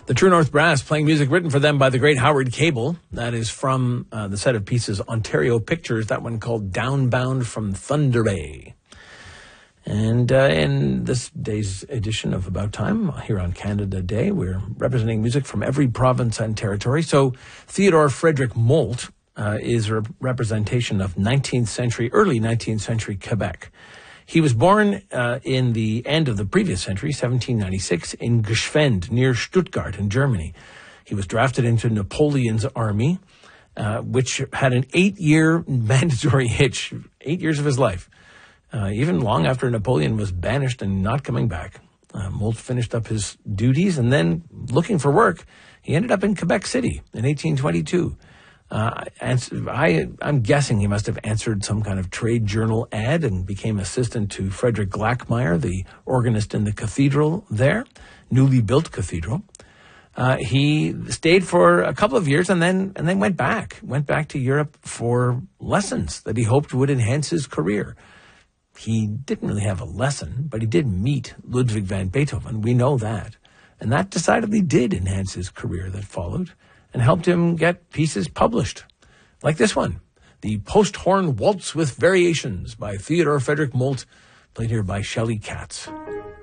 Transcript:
The True North Brass playing music written for them by the great Howard Cable. That is from the set of pieces Ontario Pictures, that one called Downbound from Thunder Bay. And in this day's edition of About Time, here on Canada Day, we're representing music from every province and territory. So Theodore Frederick Moult is a representation of early 19th century Quebec. He was born in the end of the previous century, 1796, in Geschwend, near Stuttgart in Germany. He was drafted into Napoleon's army, which had an 8-year mandatory hitch, 8 years of his life. Even long after Napoleon was banished and not coming back. Moult finished up his duties, and then, looking for work, he ended up in Quebec City in 1822. I'm guessing he must have answered some kind of trade journal ad and became assistant to Frederick Glackmeyer, the organist in the cathedral there, newly built cathedral. He stayed for a couple of years and then went back to Europe for lessons that he hoped would enhance his career. He didn't really have a lesson, but he did meet Ludwig van Beethoven. We know that. And that decidedly did enhance his career that followed and helped him get pieces published. Like this one, the Post-Horn Waltz with Variations by Theodore Frederick Moult, played here by Shelley Katz.